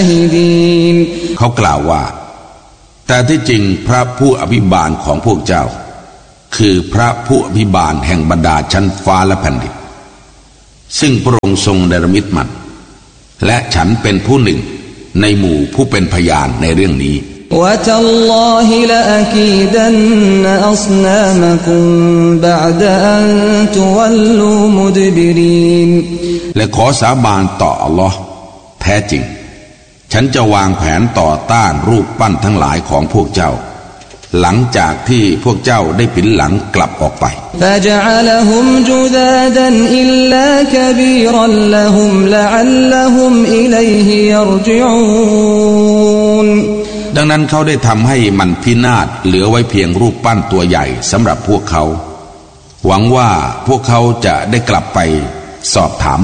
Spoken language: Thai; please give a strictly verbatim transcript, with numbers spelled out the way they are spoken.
เขากล่าวว่าแต่ที่จริงพระผู้อภิบาลของพวกเจ้าคือพระผู้อภิบาลแห่งบรรดาชั้นฟ้าและแผ่นดินซึ่งพระองค์ทรงเนรมิตมันและฉันเป็นผู้หนึ่งในหมู่ผู้เป็นพยานในเรื่องนี้และขอสาบานต่ออัลลอฮ์แท้จริงฉันจะวางแผนต่อต้านรูปปั้นทั้งหลายของพวกเจ้าหลังจากที่พวกเจ้าได้ผินหลังกลับออกไปดังนั้นเขาได้ทำให้มันพินาศเหลือไว้เพียงรูปปั้นตัวใหญ่สำหรับพวกเขาหวังว่าพวกเขาจะได้กลับไปสอบถาม